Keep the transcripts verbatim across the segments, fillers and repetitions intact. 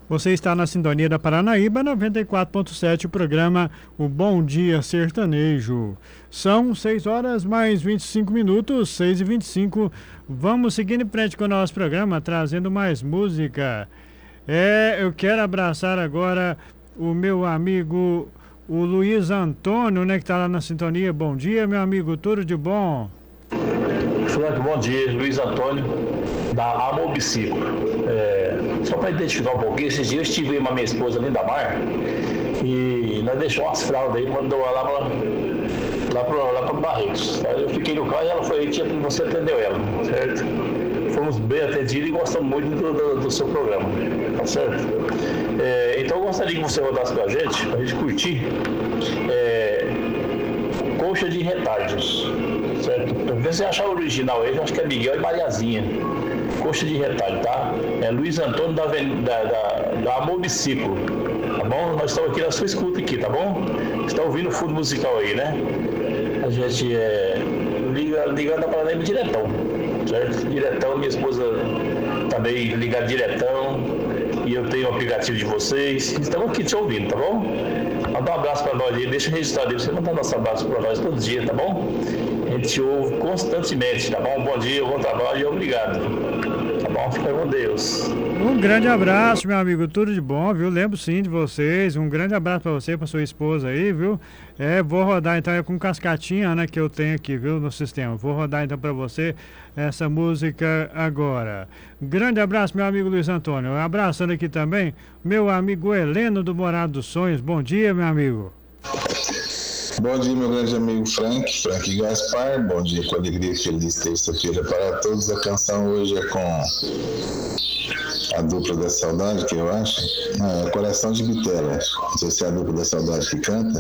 Você está na sintonia da Paranaíba noventa e quatro ponto sete, o programa O Bom Dia Sertanejo. São seis horas mais vinte e cinco minutos, seis e vinte e cinco. Vamos seguindo em frente com o nosso programa, trazendo mais música. É, eu quero abraçar agora o meu amigo, o Luiz Antônio, né, que está lá na sintonia. Bom dia, meu amigo, tudo de bom? Frank, bom dia, Luiz Antônio, da Amobiciclo. É, só para identificar um pouquinho, esses dias eu estive com a minha esposa Linda Mar e nós deixamos umas fraldas aí, mandou lá para lá para lá para Barretos. Aí eu fiquei no carro e ela foi aí, tinha, você atendeu ela, certo? Fomos bem atendidos e gostamos muito do, do, do seu programa, tá certo? É, então eu gostaria que você rodasse com a gente, para a gente curtir. É, Coxa de retalhos, certo? Pra ver se você achar o original aí, eu acho que é Miguel e Mariazinha. Coxa de retalho, tá? É Luiz Antônio da, da, da, da Amor Biciclo, tá bom? Nós estamos aqui na sua escuta aqui, tá bom? Você está ouvindo o fundo musical aí, né? A gente é, liga, ligando a Paranaíba diretão, certo? Diretão, minha esposa também liga diretão e eu tenho o aplicativo de vocês. Estamos aqui te ouvindo, tá bom? Manda um abraço para nós aí, deixa registrado aí, você mandar nosso abraço para nós todo dia, tá bom? A gente te ouve constantemente, tá bom? Bom dia, bom trabalho e obrigado. Tá bom? Fica com Deus. Um grande abraço, meu amigo, tudo de bom, viu? Lembro sim de vocês. Um grande abraço para você, para sua esposa aí, viu? É, vou rodar então é com cascatinha, né, que eu tenho aqui, viu, no sistema. Vou rodar então para você essa música agora. Grande abraço, meu amigo Luiz Antônio. Abraçando aqui também meu amigo Heleno do Morado dos Sonhos. Bom dia, meu amigo. Bom dia, meu grande amigo Frank, Frank Gaspar. Bom dia com alegria e feliz terça-feira para todos. A canção hoje é com a dupla da saudade, que eu acho. Não, é Coração de Bitela. Não sei se é a dupla da saudade que canta.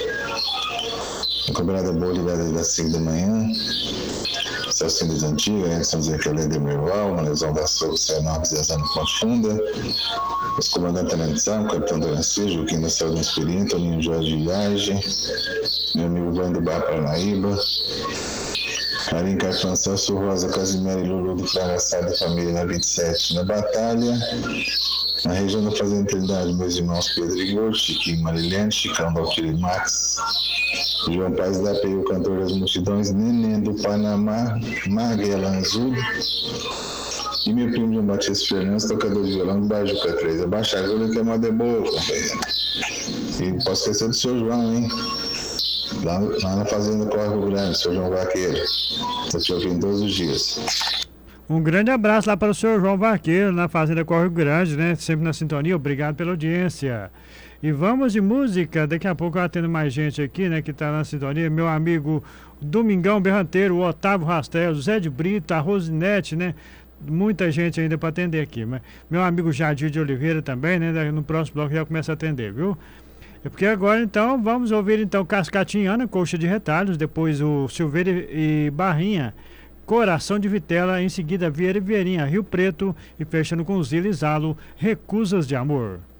A combinada boa ligada das cinco da manhã. Celcinho das Antigas, né? São José que é Lenda Merval, Manezão da Souza, Senão, Zezano Ponte Funda. Os comandantes Anantzão, Capitão Dorancy, Juquim da Saúde Inspirinho, Toninho Jorge Viagem, meu amigo Vando Bar Paranaíba, Carim Cartão Celso Rosa, Casimiro e Lulu do Fragaçado, família na vinte e sete, na Batalha, na região da Fazenda Trindade, meus irmãos Pedro e Gordo, Chiquinho Marilene, Chicão Valquírio Max, João Paz da P, o cantor das multidões, Neném do Panamá, Maguela Azul, e meu primo João Batista Fernandes, tocador de violão do Bajuca três. Abaixa agora que é uma de boa, companheiro. E posso esquecer do seu João, hein? Lá, lá na Fazenda Córrego Grande, seu João Vaqueiro. Estou te ouvindo todos os dias. Um grande abraço lá para o senhor João Vaqueiro, na Fazenda Córrego Grande, né? Sempre na sintonia. Obrigado pela audiência. E vamos de música. Daqui a pouco eu atendo mais gente aqui, né? Que está na sintonia. Meu amigo Domingão Berranteiro, o Otávio Rastel, Zé de Brito, a Rosinete, né? Muita gente ainda para atender aqui, mas meu amigo Jadir de Oliveira também, né? No próximo bloco já começa a atender, viu? É porque agora então vamos ouvir então Cascatinhana, Coxa de Retalhos, depois o Silveira e Barrinha, Coração de Vitela, em seguida Vieira e Vieirinha, Rio Preto e fechando com Zila e Zalo, Recusas de Amor.